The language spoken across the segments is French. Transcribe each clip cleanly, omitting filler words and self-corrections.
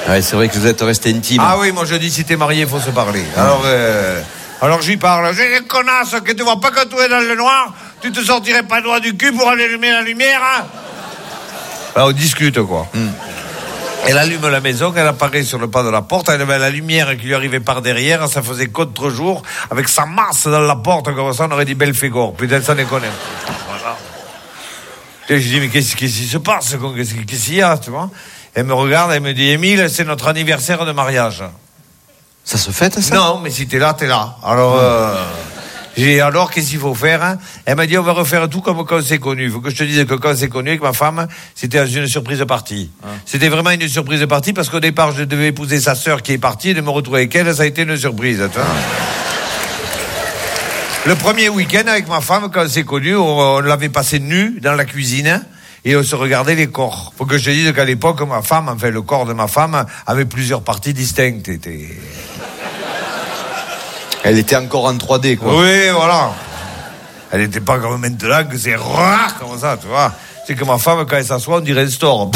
Ouais, c'est vrai que vous êtes resté intime. Ah oui, moi je dis si t'es marié, il faut se parler. Alors je lui parle. J'ai connasse, que tu vois pas que tu es dans le noir, tu te sortirais pas le doigt du cul pour allumer la lumière, hein? Alors on discute, quoi. Elle allume la maison, elle apparaît sur le pas de la porte, elle avait la lumière qui lui arrivait par derrière, ça faisait contre-jour, avec sa masse dans la porte, comme ça on aurait dit Belphégor. Putain, ça déconne. Voilà. Et je dis, mais qu'est-ce qui se passe? Qu'est-ce qu'il y a, tu vois? Elle me regarde, elle me dit, Émile, c'est notre anniversaire de mariage. Ça se fête, ça? Non, mais si t'es là, t'es là. Alors, alors, qu'est-ce qu'il faut faire, hein? Elle m'a dit, on va refaire tout comme quand on s'est connu. Il faut que je te dise que quand on s'est connu avec ma femme, c'était une surprise partie. C'était vraiment une surprise partie parce qu'au départ, je devais épouser sa sœur qui est partie et de me retrouver avec elle, ça a été une surprise. Le premier week-end avec ma femme, quand on s'est connu, on l'avait passé nu dans la cuisine. Et on se regardait les corps. Faut que je te dise qu'à l'époque, ma femme, enfin, le corps de ma femme avait plusieurs parties distinctes. Elle était encore en 3D, quoi. Oui, voilà. Elle n'était pas comme maintenant que c'est rare comme ça, tu vois. C'est que ma femme, quand elle s'assoit, on dirait un store.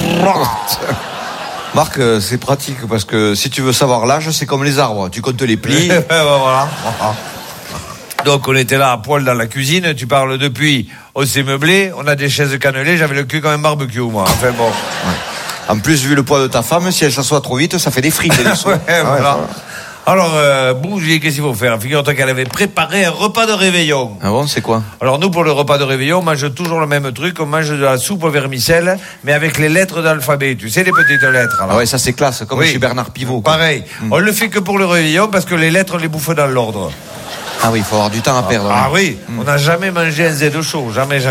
Marc, c'est pratique parce que si tu veux savoir l'âge, c'est comme les arbres. Tu comptes les plis. Voilà. Donc on était là à poil dans la cuisine, tu parles depuis, on s'est meublé, on a des chaises cannelées, j'avais le cul comme un barbecue, moi. Enfin bon. Ouais. En plus, vu le poids de ta femme, si elle s'assoit trop vite, ça fait des frites. Voilà. Alors, Bougie, qu'est-ce qu'il faut faire? Figure-toi qu'elle avait préparé un repas de réveillon. Ah bon, c'est quoi? Alors nous, pour le repas de réveillon, on mange toujours le même truc, on mange de la soupe au vermicelle, mais avec les lettres d'alphabet, tu sais, les petites lettres. Alors. Ah ouais, ça c'est classe, comme chez Bernard Pivot. Quoi. Pareil. On le fait que pour le réveillon, parce que les lettres, on les bouffe dans l'ordre. Ah oui, il faut avoir du temps à perdre. Ah oui, on n'a jamais mangé un Z chaud, jamais.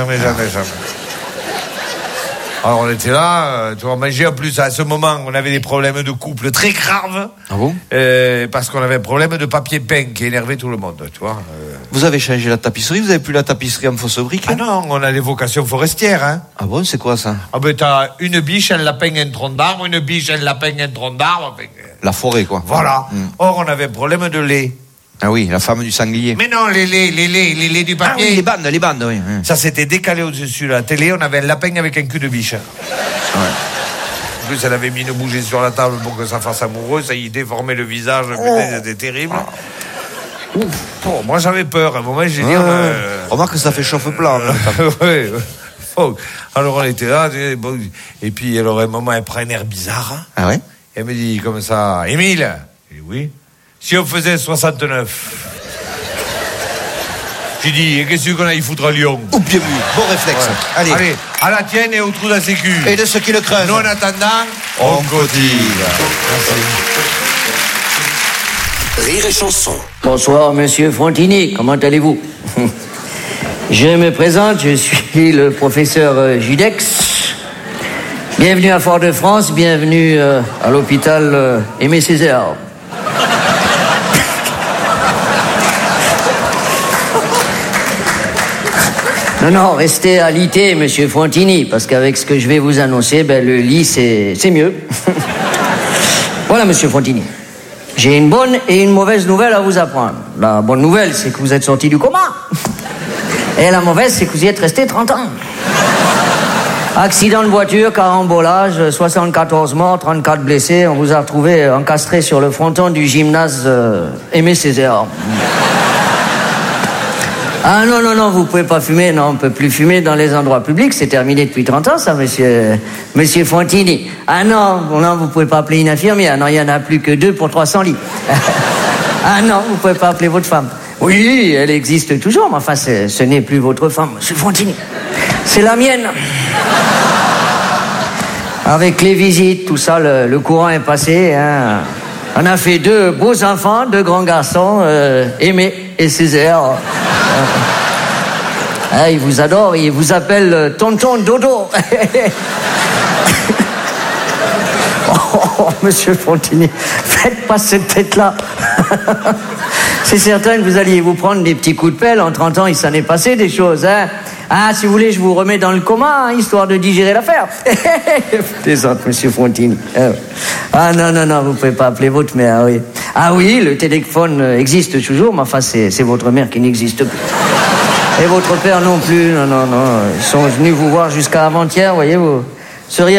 Alors on était là, tu vois, manger en plus à ce moment, on avait des problèmes de couple très graves. Ah bon? Parce qu'on avait un problème de papier peint qui énervait tout le monde, tu vois. Vous avez changé la tapisserie, vous avez plus la tapisserie en fausse brique? Ah non, on a les vocations forestières, hein. Ah bon, c'est quoi ça? Ah ben t'as une biche, un lapin, un tronc d'arbre, une biche, un lapin, un tronc d'arbre. La forêt, quoi. Voilà. Or on avait un problème de lait. Ah oui, la femme du sanglier. Mais non, les laits du papier. Ah oui, les bandes, oui. Ça s'était décalé au-dessus de la télé, on avait un lapin avec un cul de biche. Ouais. En plus, elle avait mis une bougie sur la table pour que ça fasse amoureux, ça y déformait le visage, putain, c'était terrible. Oh, moi j'avais peur, à un moment j'ai dit... Remarque que ça fait chauffe-plat. Oui. Oh. Alors on était là, et puis alors à un moment elle prend un air bizarre. Ah ouais? Elle me dit comme ça, Émile. Je dis oui. Si on faisait 69. J'ai dit, et qu'est-ce qu'on aille foutre à Lyon? Ou bien vu, bon réflexe. Ouais. Allez, à la tienne et au trou de la sécu. Et de ceux qui le creusent. Nous en attendant, on cotise. Merci. Rire et chanson. Bonsoir, monsieur Frontini, comment allez-vous? Je me présente, je suis le professeur Judex. Bienvenue à Fort-de-France, bienvenue à l'hôpital Aimé Césaire. Non, restez à l'IT, monsieur Frontini, parce qu'avec ce que je vais vous annoncer, le lit, c'est mieux. Voilà, monsieur Frontini. J'ai une bonne et une mauvaise nouvelle à vous apprendre. La bonne nouvelle, c'est que vous êtes sorti du coma. Et la mauvaise, c'est que vous y êtes resté 30 ans. Accident de voiture, carambolage, 74 morts, 34 blessés. On vous a retrouvé encastré sur le fronton du gymnase Aimé Césaire. Ah non, vous pouvez pas fumer. Non, on peut plus fumer dans les endroits publics. C'est terminé depuis 30 ans, ça, monsieur Frontini. Ah non, vous pouvez pas appeler une infirmière. Non, il y en a plus que 2 pour 300 lits. Ah non, vous pouvez pas appeler votre femme. Oui, elle existe toujours, mais enfin, ce n'est plus votre femme, monsieur Frontini. C'est la mienne. Avec les visites, tout ça, le courant est passé. Hein. On a fait 2 beaux enfants, 2 grands garçons, Aimé et Césaire. Ah, il vous adore, il vous appelle tonton Dodo. Oh, monsieur Frontini, faites pas cette tête-là. C'est certain que vous alliez vous prendre des petits coups de pelle. En 30 ans, il s'en est passé des choses, hein. Ah, si vous voulez, je vous remets dans le coma, hein, histoire de digérer l'affaire. Plaisante, monsieur Frontini. Ah non, vous pouvez pas appeler votre mère, oui. Ah oui, le téléphone existe toujours, mais enfin, c'est votre mère qui n'existe plus. Et votre père non plus, non. Ils sont venus vous voir jusqu'à avant-hier, voyez-vous. Seriez